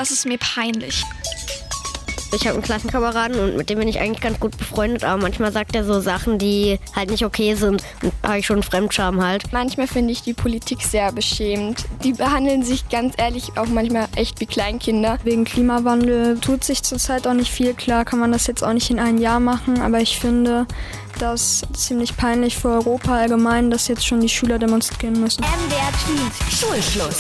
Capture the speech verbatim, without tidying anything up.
Das ist mir peinlich. Ich habe einen Klassenkameraden und mit dem bin ich eigentlich ganz gut befreundet, aber manchmal sagt er so Sachen, die halt nicht okay sind. Und da habe ich schon Fremdscham halt. Manchmal finde ich die Politik sehr beschämend. Die behandeln sich ganz ehrlich auch manchmal echt wie Kleinkinder. Wegen Klimawandel tut sich zurzeit auch nicht viel. Klar kann man das jetzt auch nicht in einem Jahr machen, aber ich finde das ziemlich peinlich für Europa allgemein, dass jetzt schon die Schüler demonstrieren müssen. M D R Tweet. Schulschluss.